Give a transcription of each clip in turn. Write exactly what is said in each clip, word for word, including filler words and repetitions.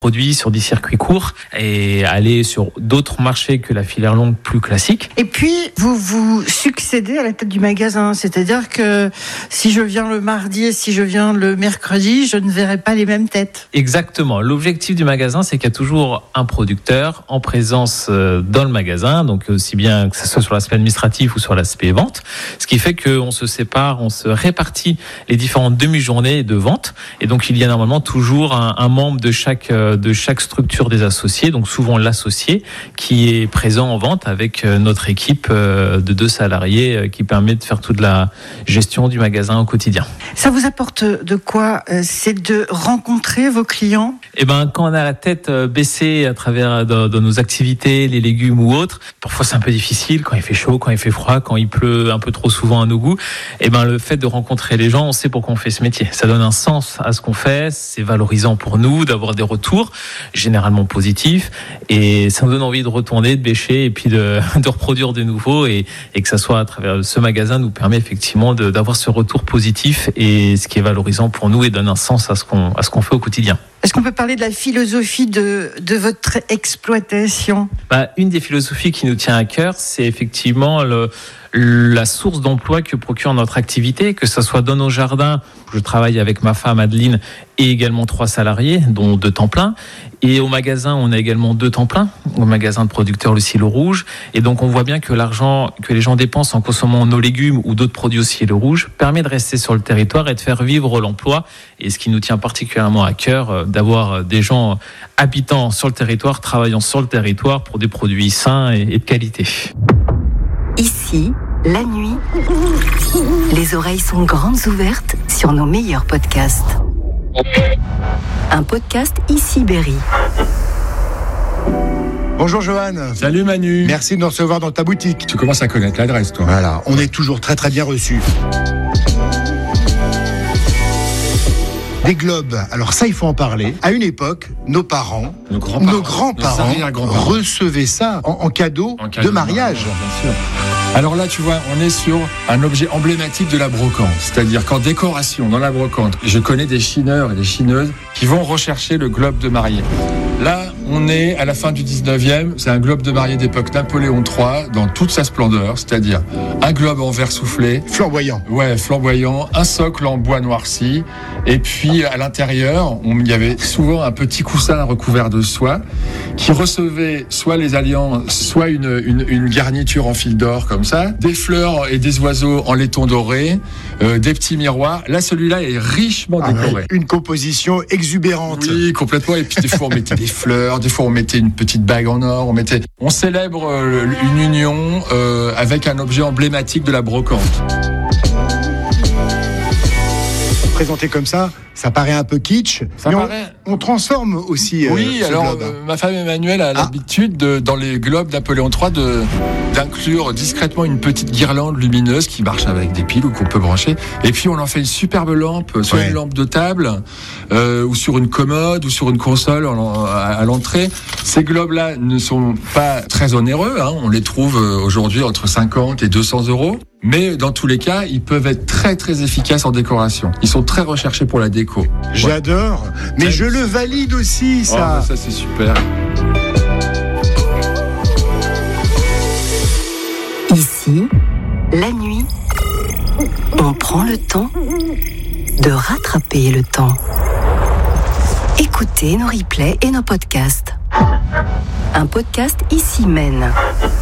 produits sur des circuits courts et aller sur d'autres marchés que la filière longue plus classique. Et puis, vous vous succédez à la tête du magasin, c'est-à-dire que si je viens le mardi et si je viens le mercredi, je ne verrai pas les mêmes têtes. Exactement. L'objectif du magasin, c'est qu'il y a toujours un producteur en présence dans le magasin, donc aussi bien que ce soit sur l'aspect administratif ou sur l'aspect vente, ce qui fait qu'on se sépare, on se répartit les différentes demi-journées de vente, et donc il y a normalement toujours un, un membre de chaque de chaque structure des associés, donc souvent l'associé qui est présent en vente avec notre équipe de deux salariés qui permet de faire toute la gestion du magasin au quotidien. Ça vous apporte de quoi ? C'est de rencontrer vos clients ? Eh ben, quand on a la tête baissée à travers de, de nos activités, les légumes ou autres, parfois c'est un peu difficile quand il fait chaud, quand il fait froid, quand il pleut un peu trop souvent à nos goûts. Eh ben, le fait de rencontrer les gens, on sait pourquoi on fait ce métier. Ça donne un sens à ce qu'on fait, c'est valorisant pour nous d'avoir des retours généralement positifs, et ça nous donne envie de retourner, de bêcher et puis de, de reproduire de nouveau, et, et que ça soit à travers ce magasin nous permet effectivement de, d'avoir ce retour positif, et ce qui est valorisant pour nous et donne un sens à ce qu'on, à ce qu'on fait au quotidien. Est-ce qu'on peut parler de la philosophie de, de votre exploitation ? Bah, une des philosophies qui nous tient à cœur, c'est effectivement le, la source d'emploi que procure notre activité, que ce soit dans nos jardins. Je travaille avec ma femme Adeline et également trois salariés, dont deux temps plein. Et au magasin, on a également deux temps plein, au magasin de producteur Le Ciel Rouge. Et donc, on voit bien que l'argent que les gens dépensent en consommant nos légumes ou d'autres produits au Ciel Rouge permet de rester sur le territoire et de faire vivre l'emploi. Et ce qui nous tient particulièrement à cœur, d'avoir des gens habitant sur le territoire, travaillant sur le territoire pour des produits sains et de qualité. Ici, la nuit, les oreilles sont grandes ouvertes sur nos meilleurs podcasts. Un podcast Ici Berry. Bonjour Johan. Salut Manu. Merci de nous recevoir dans ta boutique. Tu commences à connaître l'adresse, toi. Voilà, on est toujours très très bien reçus. Des globes, alors ça il faut en parler. À une époque, nos parents, nos grands-parents, nos grands-parents, nos grands-parents recevaient ça en, en, cadeau en cadeau de mariage. De mariage, bien sûr. Alors là, tu vois, on est sur un objet emblématique de la brocante. C'est-à-dire qu'en décoration, dans la brocante, je connais des chineurs et des chineuses qui vont rechercher le globe de mariée. Là, on est à la fin du dix-neuvième. C'est un globe de mariée d'époque Napoléon trois dans toute sa splendeur. C'est-à-dire un globe en verre soufflé. Flamboyant. Ouais, flamboyant. Un socle en bois noirci. Et puis, à l'intérieur, il y avait souvent un petit coussin recouvert de soie qui recevait soit les alliances, soit une, une, une garniture en fil d'or comme ça, des fleurs et des oiseaux en laiton doré, euh, des petits miroirs. Là, celui-là est richement ah décoré. Ouais, une composition exubérante. Oui, complètement. Et puis des fois, on mettait des fleurs, des fois, on mettait une petite bague en or. On mettait. On célèbre euh, une union euh, avec un objet emblématique de la brocante. Présenté comme ça, ça paraît un peu kitsch, ça mais paraît... on, on transforme aussi oui, euh, ce alors globe. Euh, ma femme Emmanuelle a ah. l'habitude, de, dans les globes Napoléon trois, de, d'inclure discrètement une petite guirlande lumineuse qui marche avec des piles ou qu'on peut brancher. Et puis on en fait une superbe lampe, soit ouais. une lampe de table, euh, ou sur une commode, ou sur une console en, à, à l'entrée. Ces globes-là ne sont pas très onéreux, hein. On les trouve aujourd'hui entre cinquante et deux cents euros. Mais dans tous les cas, ils peuvent être très très efficaces en décoration. Ils sont très recherchés pour la déco. J'adore, mais ouais. je le valide aussi, ça. Oh, ça c'est super. Ici, la nuit, on prend le temps de rattraper le temps. Écoutez nos replays et nos podcasts. Un podcast Ici mène.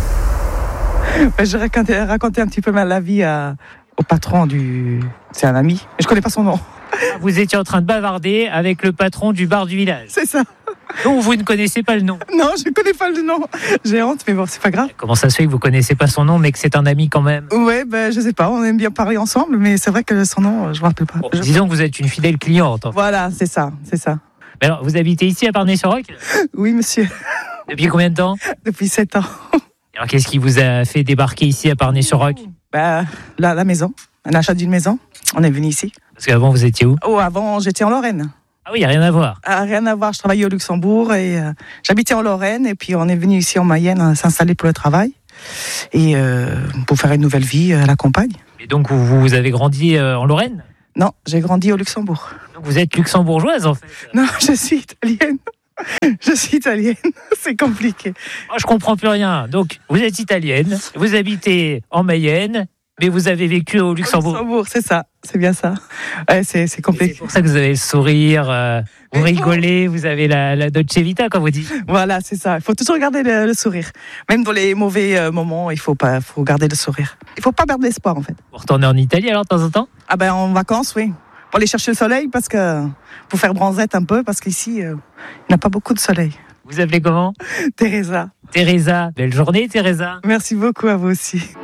Je racontais, racontais un petit peu la vie à, au patron du... C'est un ami, mais je connais pas son nom. Vous étiez en train de bavarder avec le patron du bar du village. C'est ça. Donc vous ne connaissez pas le nom. Non, je ne connais pas le nom. J'ai honte, mais bon, c'est pas grave. Comment ça se fait que vous ne connaissez pas son nom, mais que c'est un ami quand même ? Ouais, ben je sais pas, on aime bien parler ensemble, mais c'est vrai que son nom, je ne me rappelle pas. Bon, je... Disons que vous êtes une fidèle cliente. En fait. Voilà, c'est ça, c'est ça. Mais alors, vous habitez ici à Parnay-sur-Roc ? Oui, monsieur. Depuis combien de temps ? Depuis sept ans. Alors, qu'est-ce qui vous a fait débarquer ici à Parnay-sur-Roc ? Bah, la, la maison, un achat d'une maison. On est venu ici. Parce qu'avant, vous étiez où ? Oh, avant, j'étais en Lorraine. Ah oui, il n'y a rien à voir. Ah, rien à voir, je travaillais au Luxembourg et euh, j'habitais en Lorraine et puis on est venu ici en Mayenne euh, s'installer pour le travail et euh, pour faire une nouvelle vie à la campagne. Et donc, vous, vous avez grandi euh, en Lorraine ? Non, j'ai grandi au Luxembourg. Donc, vous êtes luxembourgeoise en fait ? Non, je suis italienne. suis italienne, c'est compliqué. Moi, je comprends plus rien. Donc, vous êtes italienne, vous habitez en Mayenne, mais vous avez vécu au Luxembourg. Luxembourg, c'est ça, c'est bien ça. Ouais, c'est, c'est compliqué. C'est pour ça que vous avez le sourire, euh, vous rigolez, vous avez la, la Dolce Vita, comme vous dites. Voilà, c'est ça. Il faut toujours garder le, le sourire. Même dans les mauvais euh, moments, il faut pas, faut garder le sourire. Il faut pas perdre l'espoir, en fait. Vous retournez en Italie alors de temps en temps? Ah ben en vacances, oui. Pour aller chercher le soleil, parce que pour faire bronzette un peu, parce qu'ici, euh, il n'y a pas beaucoup de soleil. Vous appelez comment? Teresa. Teresa. Belle journée, Teresa. Merci beaucoup à vous aussi.